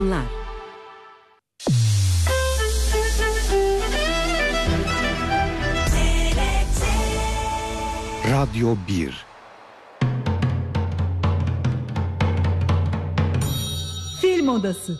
Lar. Radyo 1. Film Odası.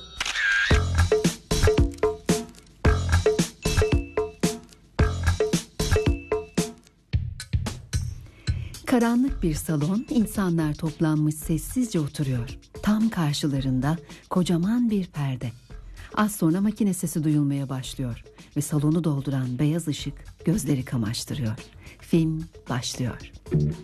Karanlık bir salon, insanlar toplanmış sessizce oturuyor. Tam karşılarında kocaman bir perde. Az sonra makine sesi duyulmaya başlıyor ve salonu dolduran beyaz ışık gözleri kamaştırıyor. Film başlıyor.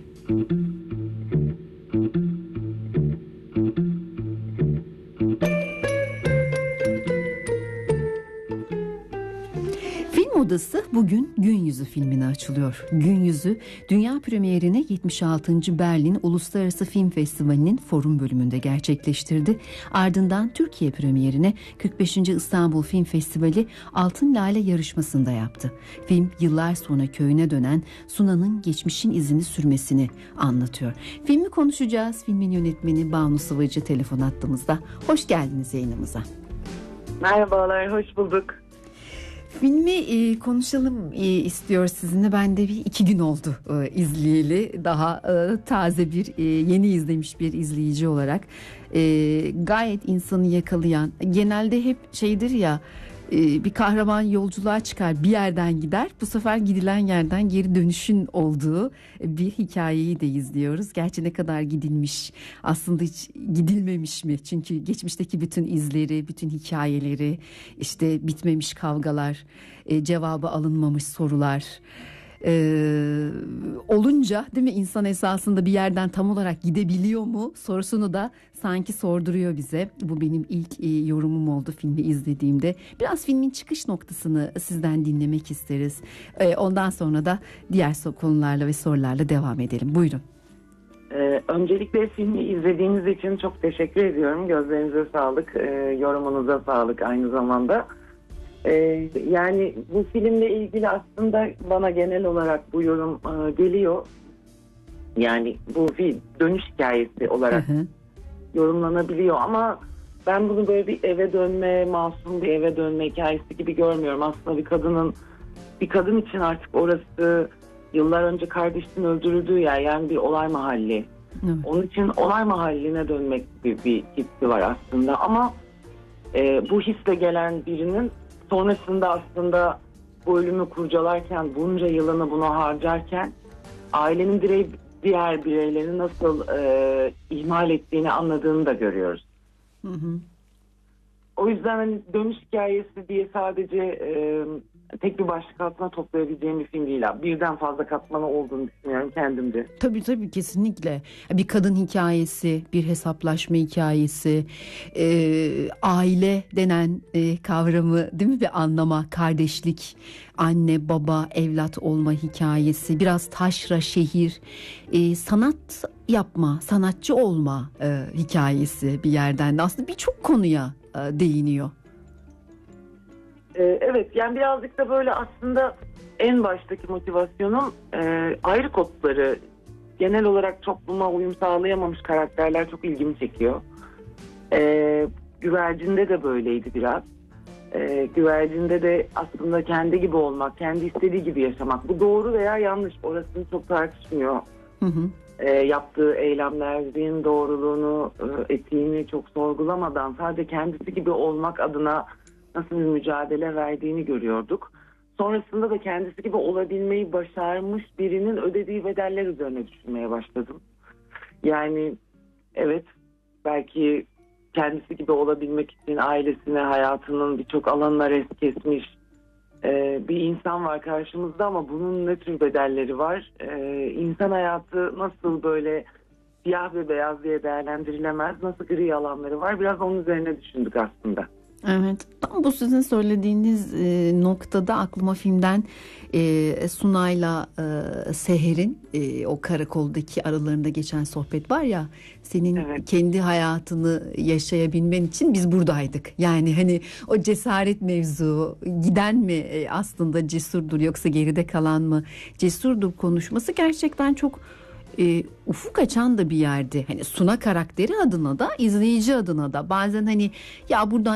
Film Odası bugün Gün Yüzü filmine açılıyor. Gün Yüzü, dünya premierini 76. Berlin Uluslararası Film Festivali'nin forum bölümünde gerçekleştirdi. Ardından Türkiye premierini 45. İstanbul Film Festivali Altın Lale yarışmasında yaptı. Film, yıllar sonra köyüne dönen Suna'nın geçmişin izini sürmesini anlatıyor. Filmi konuşacağız. Filmin yönetmeni Banu Sıvacı telefon attığımızda. Hoş geldiniz yayınımıza. Merhabalar, hoş bulduk. Filmi konuşalım istiyor sizinle. Ben de 2 gün oldu izleyeli. Daha taze bir yeni izlemiş bir izleyici olarak. Gayet insanı yakalayan, genelde hep şeydir ya, bir kahraman yolculuğa çıkar, bir yerden gider. Bu sefer gidilen yerden geri dönüşün olduğu bir hikayeyi de izliyoruz. Gerçi ne kadar gidilmiş, aslında hiç gidilmemiş mi? Çünkü geçmişteki bütün izleri, bütün hikayeleri, işte bitmemiş kavgalar, cevabı alınmamış sorular olunca, değil mi, insan esasında bir yerden tam olarak gidebiliyor mu sorusunu da sanki sorduruyor bize. Bu benim ilk yorumum oldu filmi izlediğimde. Biraz filmin çıkış noktasını sizden dinlemek isteriz. Ondan sonra da diğer konularla ve sorularla devam edelim. Buyurun. Öncelikle filmi izlediğiniz için çok teşekkür ediyorum. Gözlerinize sağlık, yorumunuza sağlık aynı zamanda. Yani bu filmle ilgili aslında bana genel olarak bu yorum geliyor. Yani bu film dönüş hikayesi olarak yorumlanabiliyor ama ben bunu böyle bir eve dönme, masum bir eve dönme hikayesi gibi görmüyorum. Aslında bir kadın için artık orası yıllar önce kardeşinin öldürüldüğü yer, yani bir olay mahalli. Evet. Onun için olay mahalline dönmek gibi bir hissi var aslında ama bu hisle gelen birinin sonrasında aslında bu ölümü kurcalarken, bunca yılını buna harcarken ailenin diğer bireyleri nasıl ihmal ettiğini anladığını da görüyoruz. Hı hı. O yüzden hani dönüş hikayesi diye sadece tek bir başlık altına toplayabileceğim bir film değil. Birden fazla katmanı olduğunu düşünüyorum kendimce. Tabii kesinlikle. Bir kadın hikayesi, bir hesaplaşma hikayesi, aile denen kavramı, değil mi, bir anlama, kardeşlik, anne baba evlat olma hikayesi, biraz taşra şehir, sanat yapma, sanatçı olma hikayesi bir yerden de aslında birçok konuya değiniyor. Evet, yani birazcık da böyle aslında en baştaki motivasyonum ayrı kodları, genel olarak topluma uyum sağlayamamış karakterler çok ilgimi çekiyor. Güvercin'de de böyleydi biraz. Güvercin'de de aslında kendi gibi olmak, kendi istediği gibi yaşamak. Bu doğru veya yanlış, orasını çok tartışmıyor. Hı hı. Yaptığı eylemlerin doğruluğunu, etiğini çok sorgulamadan sadece kendisi gibi olmak adına nasıl bir mücadele verdiğini görüyorduk. Sonrasında da kendisi gibi olabilmeyi başarmış birinin ödediği bedeller üzerine düşünmeye başladım. Yani evet, belki kendisi gibi olabilmek için ailesine, hayatının birçok alanına res kesmiş bir insan var karşımızda ama bunun ne tür bedelleri var? İnsan hayatı nasıl böyle siyah ve beyaz diye değerlendirilemez, nasıl gri alanları var? Biraz onun üzerine düşündük aslında. Evet, tam bu sizin söylediğiniz noktada aklıma filmden Sunay'la Seher'in o karakoldaki aralarında geçen sohbet var ya, senin kendi hayatını yaşayabilmen için biz buradaydık. Yani hani o cesaret mevzu, giden mi aslında cesurdur yoksa geride kalan mı cesurdur konuşması gerçekten çok ufuk açan da bir yerde. Hani Suna karakteri adına da izleyici adına da bazen hani ya buradan